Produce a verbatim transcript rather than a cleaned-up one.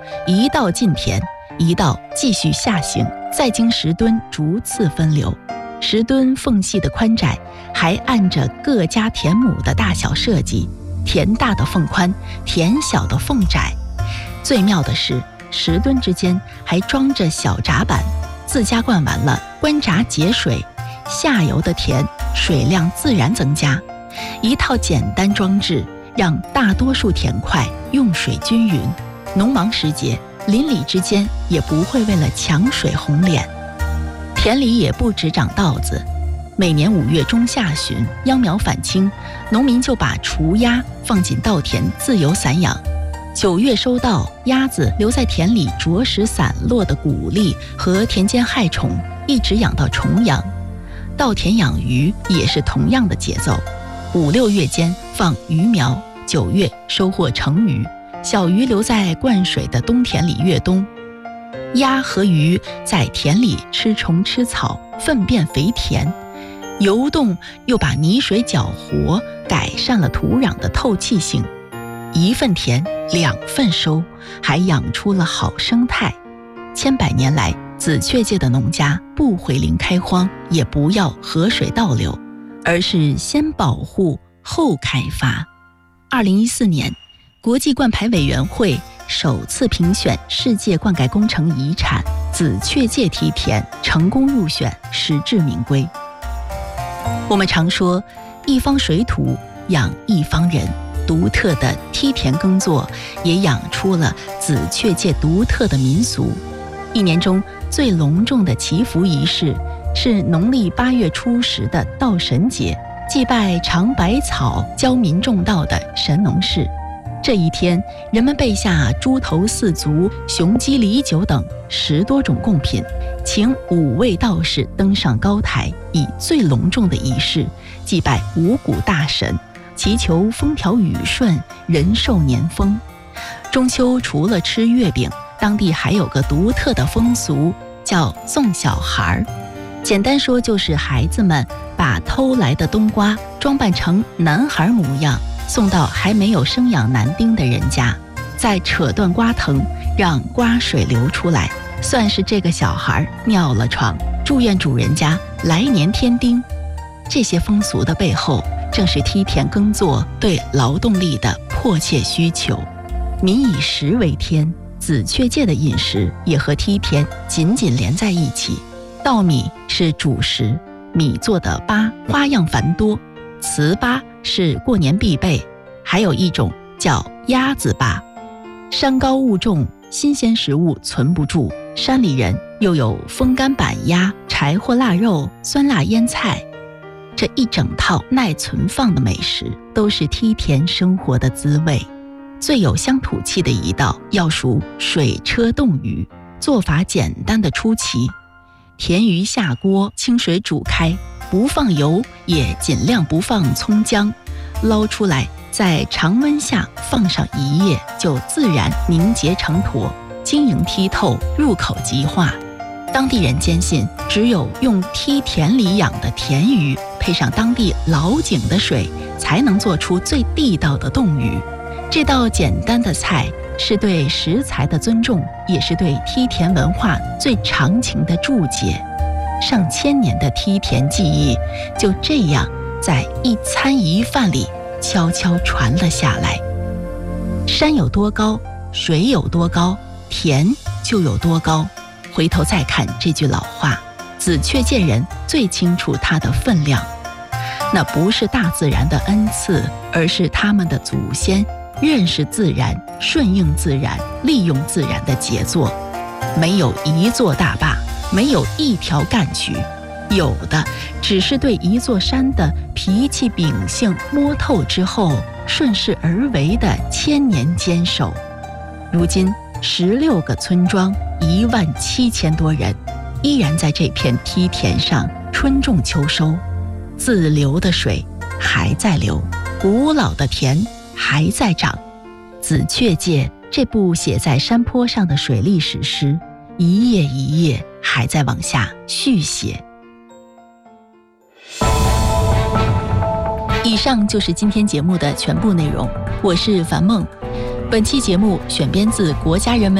一道进田，一道继续下行，再经十吨逐次分流。十吨缝隙的宽窄还按着各家田亩的大小设计，田大的缝宽，田小的缝窄。最妙的是，十吨之间还装着小闸板，自家灌完了，关闸节水，下游的田水量自然增加。一套简单装置，让大多数田块用水均匀，农忙时节，邻里之间也不会为了抢水红脸。田里也不只长稻子，每年五月中下旬，秧苗返青，农民就把雏鸭放进稻田自由散养。九月收稻，鸭子留在田里啄食散落的谷粒和田间害虫，一直养到重阳。稻田养鱼也是同样的节奏，五六月间放鱼苗，九月收获成鱼，小鱼留在灌水的冬田里越冬。鸭和鱼在田里吃虫吃草，粪便肥田，游动又把泥水搅活，改善了土壤的透气性。一份田两份收，还养出了好生态。千百年来，紫雀界的农家不回林开荒，也不要河水倒流，而是先保护后开发。二零一四年，国际灌溉委员会首次评选世界灌溉工程遗产紫雀界梯田，成功入选，实至名归。我们常说，一方水土养一方人，独特的梯田耕作也养出了紫雀界独特的民俗。一年中最隆重的祈福仪式是农历八月初十的稻神节，祭拜尝百草、教民种稻的神农氏。这一天，人们备下猪头四足、雄鸡梨酒等十多种贡品，请五位道士登上高台，以最隆重的仪式祭拜五谷大神，祈求风调雨顺、人寿年丰。中秋除了吃月饼，当地还有个独特的风俗，叫送小孩。简单说，就是孩子们把偷来的冬瓜装扮成男孩模样，送到还没有生养男丁的人家，再扯断瓜藤，让瓜水流出来，算是这个小孩尿了床，祝愿主人家来年添丁。这些风俗的背后，正是梯田耕作对劳动力的迫切需求。民以食为天，紫雀界的饮食也和梯田紧紧连在一起。稻米是主食，米做的粑花样繁多，糍粑是过年必备，还有一种叫鸭子粑。山高物重，新鲜食物存不住，山里人又有风干板鸭、柴火腊肉、酸辣腌菜，这一整套耐存放的美食，都是梯田生活的滋味。最有乡土气的一道，要数水车冻鱼，做法简单的出奇。田鱼下锅，清水煮开，不放油，也尽量不放葱姜，捞出来，在常温下放上一夜，就自然凝结成坨，晶莹剔透，入口即化。当地人坚信，只有用梯田里养的田鱼，配上当地老井的水，才能做出最地道的冻鱼。这道简单的菜，是对食材的尊重，也是对梯田文化最长情的注解。上千年的梯田技艺，就这样在一餐一饭里悄悄传了下来。山有多高，水有多高，田就有多高。回头再看这句老话，紫雀界人最清楚它的分量。那不是大自然的恩赐，而是他们的祖先认识自然、顺应自然、利用自然的杰作。没有一座大坝，没有一条干渠，有的只是对一座山的脾气秉性摸透之后，顺势而为的千年坚守。如今十六个村庄，一万七千多人，依然在这片梯田上春种秋收。自流的水还在流，古老的田还在长。紫雀界这部写在山坡上的水利史诗，一页一页还在往下续写。以上就是今天节目的全部内容，我是樊梦。本期节目选编自国家人文